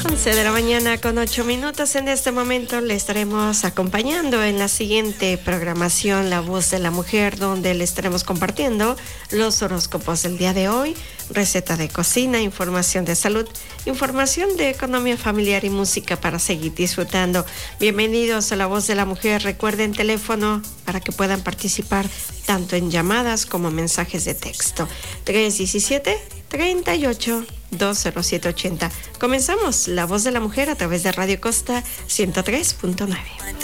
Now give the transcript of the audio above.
11 de la mañana con 8 minutos. En este momento le estaremos acompañando en la siguiente programación La Voz de la Mujer, donde le estaremos compartiendo los horóscopos del día de hoy, receta de cocina, información de salud, información de economía familiar y música para seguir disfrutando. Bienvenidos a La Voz de la Mujer. Recuerden teléfono para que puedan participar tanto en llamadas como mensajes de texto. 317-38-20780. Comenzamos La Voz de la Mujer a través de Radio Costa 103.9.